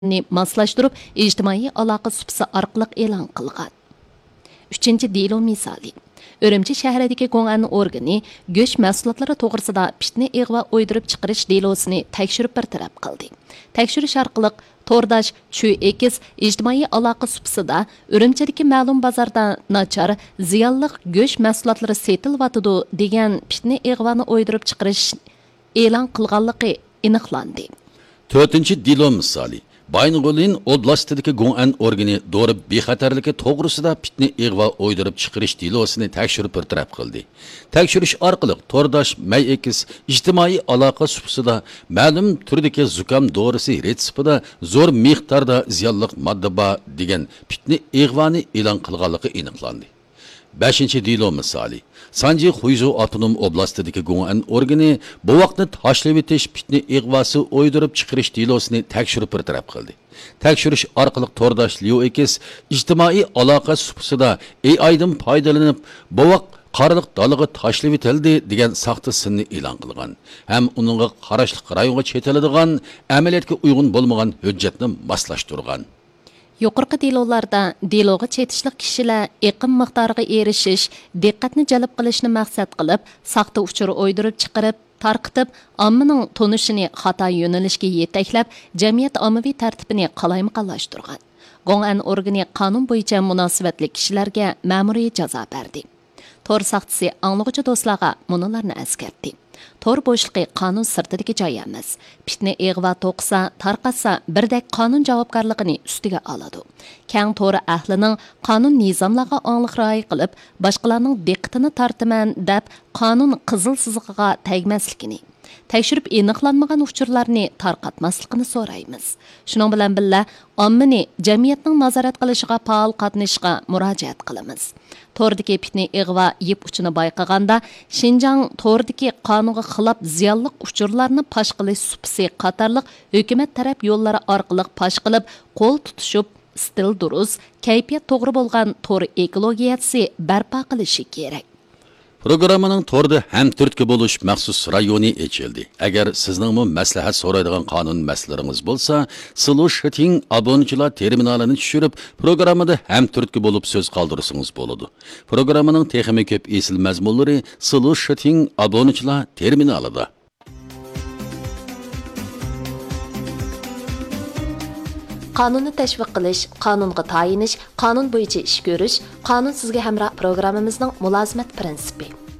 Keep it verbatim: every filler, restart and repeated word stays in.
ni moslashtirib ijtimoiy aloqa supsi orqali e'lon qilgan. uchinchi delo misoli. Үрümçi şəhərindəki Qonğan organi go'sht mahsulotlari to'g'risida fitna ig'vo o'ydirib chiqarish delosini tekshirib bartaraf qildi. Tekshirish orqali To'rdash Chu Ekis ijtimoiy aloqa supsida Үрümçidagi ma'lum bozorda nachar ziyonli go'sht mahsulotlari setilyotidi degan fitna ig'voni o'ydirib chiqarish e'lon qilganligi aniqlandi. to'rtinchi delo misoli. Baynug'ulin oblastidagi Gong'an organi dori bexatarligi to'g'risida fitna ig'vo o'ydirib chiqarish delosini tekshirib bartaraf qildi. Tekshirish orqali To'rdash May Ekis ijtimoiy aloqa supsida ma'lum turdagi zukam dorisi retseptida zo'r miqdorda ziyonli modda bor degan fitna ig'voni e'lon qilganligi aniqlandi. beshinchi delo misoli. Sanji Xuyzu Avtonom oblastidagi Gong'an organi bu vaqtni tashlab etish fitna ig'vosi o'ydirib chiqarish delosini tekshirib bartaraf qildi. Tekshirish orqali To'rdash Liu Ekis ijtimoiy aloqa supsida A I'dan foydalanib bu vaqt qarliq dalaga tashlab etildi degan saxta sinni e'lon qilgan. Ham uningga qarashli rayonga chetiladigan amaliyotga uyg'un bo'lmagan hujjatni moslashtirgan. Yuqorqi delolarda deloga chetishlik kishilar iqim miqdoriga erishish, diqqatni jalb qilishni maqsad qilib, saxta uchur o'ydirib chiqarib, tarqitib, ommaning tonishini xato yo'nalishga yetaklab, jamiyat ommaviy tartibini qalaymaqonlashtirgan. Gong'an organi qonun bo'yicha munosabatli kishilarga ma'muriy jazo berdi. Tor saxtisi anglag'uchi do'stlarga munolarni eskartdi. Tor bo'shliqi qonun sirtidagi joy emas. Fitna ig'vo to'qisa, tarqatsa birdek qonun javobgarligini ustiga oladi. Kang to'ri ahlining qonun nizomlarga aniq rioya qilib, boshqalarning diqqatini tortaman deb qonun qizil siziqiga tegmasligini, tekshirib aniqlanmagan uchurlarni tarqatmasligini so'raymiz. Shuning bilan birga ommani jamiyatning nazorat qilishiga faol qatnashishga murojaat qilamiz. Tordagi fitna ig'vo yip uchini bayqaganda Xinjiang tordagi qonunga xilof ziyonli uchurlarni pash qilish supsi qatorliq hukumat taraf yo'llari orqali pash qilib, qo'l tutishib, stil durust, kayfiyat to'g'ri bo'lgan tor ekologiyasi barpo qilishi kerak. Programmaning To'rda ham turtki bo'lish maxsus rayoni ochildi. Agar sizning maslahat so'raydigan qonun masalalaringiz bo'lsa, Solution obunachilar terminalini tushirib, programmada ham turtki bo'lib so'z qoldirsangiz bo'ladi. Programmaning texnik ko'p esil mazmunlari Solution obunachilar terminalida. Qonunni tashviq qilish, qonunga tayinish, qonun bo'yicha ish ko'rish, qonun sizga hamroh programmamizning mulozimat prinsipi.